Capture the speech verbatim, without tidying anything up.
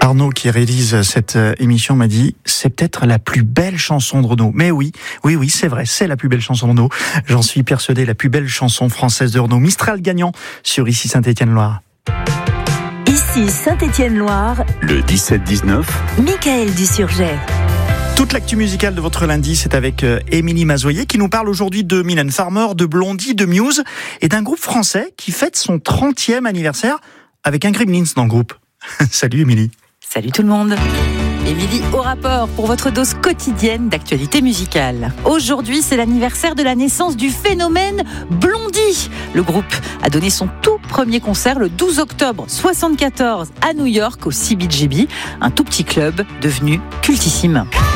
Arnaud, qui réalise cette émission, m'a dit « C'est peut-être la plus belle chanson de Renaud ». Mais oui, oui, oui, c'est vrai, c'est la plus belle chanson de Renaud. J'en suis persuadé, la plus belle chanson française de Renaud. Mistral gagnant sur Ici Saint-Étienne-Loire. Ici Saint-Étienne-Loire. Le dix-sept dix-neuf. Mickaël Dusurget. Toute l'actu musicale de votre lundi, c'est avec euh, Émilie Mazoyer qui nous parle aujourd'hui de Mylène Farmer, de Blondie, de Muse et d'un groupe français qui fête son trentième anniversaire avec un Gremlins dans le groupe. Salut Émilie. Salut tout le monde. Émilie au rapport pour votre dose quotidienne d'actualité musicale. Aujourd'hui, c'est l'anniversaire de la naissance du phénomène Blondie. Le groupe a donné son tout premier concert le douze octobre soixante-quatorze à New York au C B G B, un tout petit club devenu cultissime.